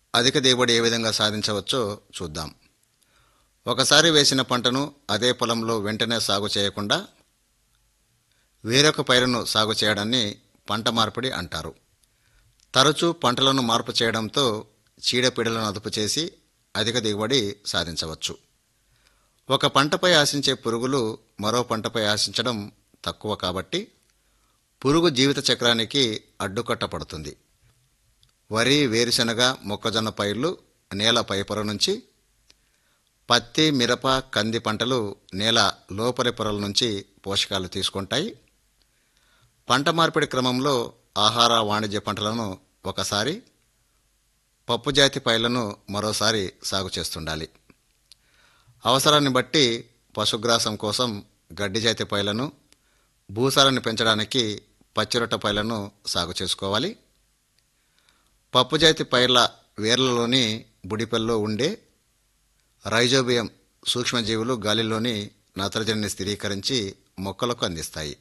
అధిక దిగుబడి ఏ విధంగా సాధించవచ్చో చూద్దాం. ఒకసారి వేసిన పంటను అదే పొలంలో వెంటనే సాగు చేయకుండా వేరొక పైరును సాగు చేయడాన్ని పంట మార్పిడి అంటారు. తరచూ పంటలను మార్పు చేయడంతో చీడపీడలను అదుపు చేసి అధిక దిగుబడి సాధించవచ్చు. ఒక పంటపై ఆశించే పురుగులు మరో పంటపై ఆశించడం తక్కువ కాబట్టి పురుగు జీవిత చక్రానికి అడ్డుకట్ట పడుతుంది. వరి, వేరుశెనగ, మొక్కజొన్న పైర్లు నేల పైపొర నుంచి, పత్తి, మిరప, కంది పంటలు నేల లోపలి పొరల నుంచి పోషకాలు తీసుకుంటాయి. పంట మార్పిడి క్రమంలో ఆహార, వాణిజ్య పంటలను ఒకసారి, పప్పుజాతి పైర్లను మరోసారి సాగు చేస్తుండాలి. అవసరాన్ని బట్టి పశుగ్రాసం కోసం గడ్డి జాతి పైర్లను, భూసారాన్ని పెంచడానికి పచ్చిరొట్ట పైర్లను సాగు చేసుకోవాలి. పప్పుజాతి పైర్ల వేర్లలోని బుడిపెల్లో ఉండే రైజోబియం సూక్ష్మజీవులు గాలిలోని నత్రజనిని స్థిరీకరించి మొక్కలకు అందిస్తాయి.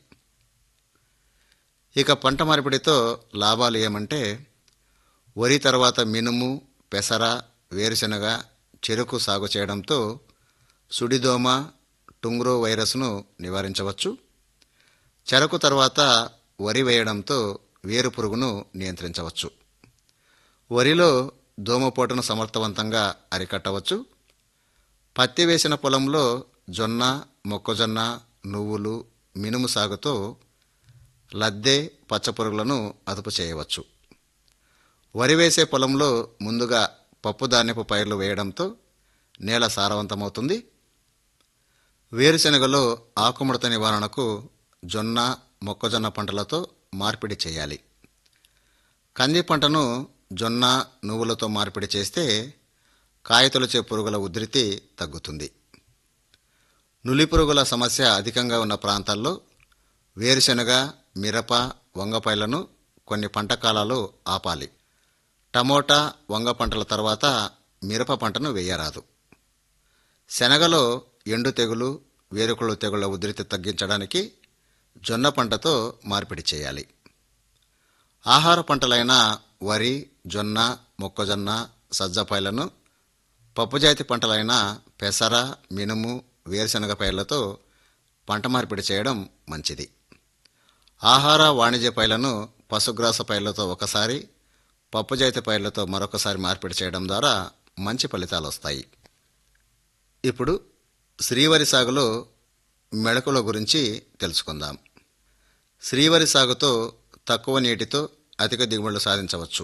ఇక పంట మార్పిడితో లాభాలు ఏమంటే, వరి తర్వాత మినుము, పెసర, వేరుశెనగ, చెరుకు సాగు చేయడంతో సుడిదోమ, టుంగ్రో వైరస్ను నివారించవచ్చు. చెరకు తర్వాత వరి వేయడంతో వేరు పురుగును నియంత్రించవచ్చు. వరిలో దోమపోటును సమర్థవంతంగా అరికట్టవచ్చు. పత్తి వేసిన పొలంలో జొన్న, మొక్కజొన్న, నువ్వులు, మినుము సాగుతో లద్దె, పచ్చపురుగులను అదుపు చేయవచ్చు. వరి వేసే పొలంలో ముందుగా పప్పు ధాన్యపు పైర్లు వేయడంతో నేల సారవంతమవుతుంది. వేరుశెనగలో ఆకుముడత నివారణకు జొన్న, మొక్కజొన్న పంటలతో మార్పిడి చేయాలి. కంది పంటను జొన్న, నువ్వులతో మార్పిడి చేస్తే కాయతొలిచే పురుగుల ఉధృతి తగ్గుతుంది. నులి పురుగుల సమస్య అధికంగా ఉన్న ప్రాంతాల్లో వేరుశెనగ, మిరప, వంగ పైర్లను కొన్ని పంట కాలాలు ఆపాలి. టమోటా, వంగ పంటల తర్వాత మిరప పంటను వేయరాదు. శనగలో ఎండు తెగులు, వేరుకుళ్ళు తెగుళ్ల ఉధృతి తగ్గించడానికి జొన్న పంటతో మార్పిడి చేయాలి. ఆహార పంటలైన వరి, జొన్న, మొక్కజొన్న, సజ్జ పైర్లను పప్పుజాతి పంటలైన పెసర, మినుము, వేరుశెనగ పైర్లతో పంట మార్పిడి చేయడం మంచిది. ఆహార, వాణిజ్య పైర్లను పశుగ్రాస పైర్లతో ఒకసారి, పప్పుజాతి పైర్లతో మరొకసారి మార్పిడి చేయడం ద్వారా మంచి ఫలితాలు వస్తాయి. ఇప్పుడు శ్రీవరి సాగులో మెళకుల గురించి తెలుసుకుందాం. శ్రీవరి సాగుతో తక్కువ నీటితో అధిక దిగుబడులు సాధించవచ్చు.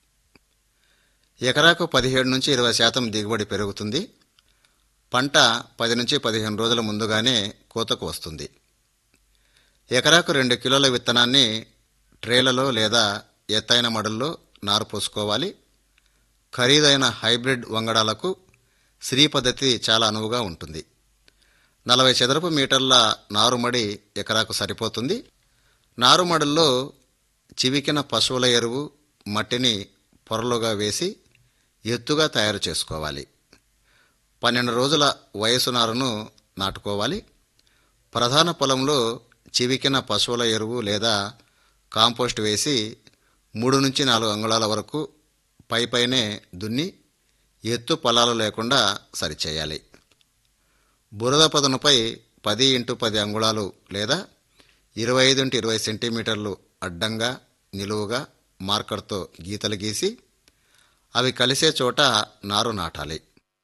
ఎకరాకు 17-20% దిగుబడి పెరుగుతుంది. పంట 10-15 రోజుల ముందుగానే కోతకు వస్తుంది. ఎకరాకు 2 కిలోల విత్తనాన్ని ట్రేలలో లేదా ఎత్తైన మడుల్లో నారు పోసుకోవాలి. ఖరీదైన హైబ్రిడ్ వంగడాలకు శ్రీ పద్ధతి చాలా అనువుగా ఉంటుంది. 40 చదరపు మీటర్ల నారుమడి ఎకరాకు సరిపోతుంది. నారుమడుల్లో చివికిన పశువుల ఎరువు, మట్టిని పొరలుగా వేసి ఎత్తుగా తయారు చేసుకోవాలి. 12 రోజుల వయసు నారును నాటుకోవాలి. ప్రధాన పొలంలో చివికిన పశువుల ఎరువు లేదా కాంపోస్ట్ వేసి 3-4 అంగుళాల వరకు పైపైనే దున్ని ఎత్తు పొలాలు లేకుండా సరిచేయాలి. బురద పదునుపై 10x10 అంగుళాలు లేదా 25x20 సెంటీమీటర్లు అడ్డంగా, నిలువుగా మార్కర్తో గీతలు గీసి అవి కలిసే చోట నారు నాటాలి.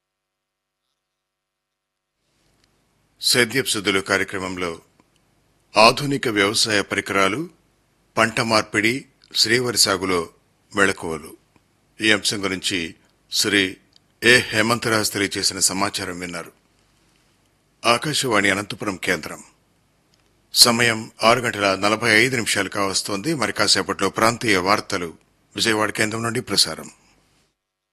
సేద్యపు సుద్దులు కార్యక్రమంలో ఆధునిక వ్యవసాయ పరికరాలు, పంట మార్పిడి, శ్రీవరి సాగులో మెళకువలు ఈ అంశం గురించి శ్రీ ఏ హేమంతరాజ్ తెలియజేసిన సమాచారం విన్నారు. ఆకాశవాణి అనంతపురం కేంద్రం. సమయం 6:45 కావస్తోంది. మరి కాసేపట్లో ప్రాంతీయ వార్తలు విజయవాడ కేంద్రం నుండి ప్రసారం.